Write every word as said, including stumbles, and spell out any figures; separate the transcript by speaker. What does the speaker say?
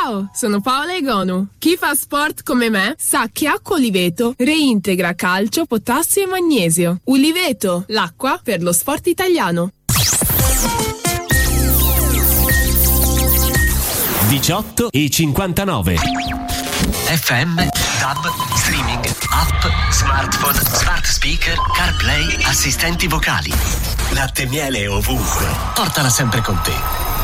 Speaker 1: Ciao, sono Paola Egonu. Chi fa sport come me sa che acqua Uliveto reintegra calcio, potassio e magnesio. Uliveto, l'acqua per lo sport italiano.
Speaker 2: diciotto e cinquantanove.
Speaker 3: F M, DAB, streaming, app, smartphone, smart speaker, CarPlay, assistenti vocali. Latte e miele ovunque. Portala sempre con te.